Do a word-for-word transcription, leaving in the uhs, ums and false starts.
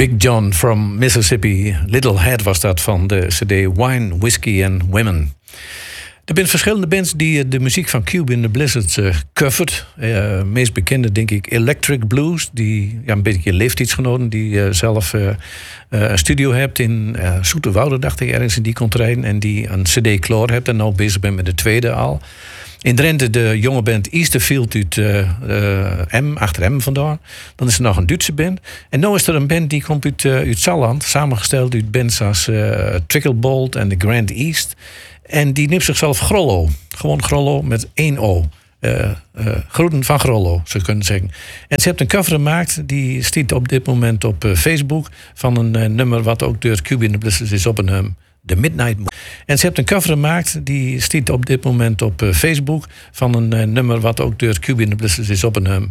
Big John from Mississippi. Little Head was dat van de cd Wine, Whiskey and Women. Er zijn verschillende bands die de muziek van Cube in the Blizzards uh, covert. Uh, meest bekende denk ik Electric Blues. Die ja, een beetje leeftijdsgenoten. Die uh, zelf uh, uh, een studio hebt in uh, Zoeterwoude, dacht ik, ergens in die contraien. En die een cd klaar hebt en nu bezig bent met de tweede al. In Drenthe de jonge band Easterfield uit uh, uh, M, achter M vandaan. Dan is er nog een Duitse band. En nu is er een band die komt uit, uh, uit Salland. Samengesteld uit bands als uh, Tricklebolt en The Grand East. En die neemt zichzelf Grollo. Gewoon Grollo met één O. Uh, uh, groeten van Grollo, zou je kunnen zeggen. En ze heeft een cover gemaakt. Die staat op dit moment op uh, Facebook. Van een uh, nummer wat ook door Cube in the Blizzards is op een um, The Midnight Moon. En ze heeft een cover gemaakt. Die staat op dit moment op uh, Facebook. Van een uh, nummer wat ook door Cube in the Blizzards is op een um,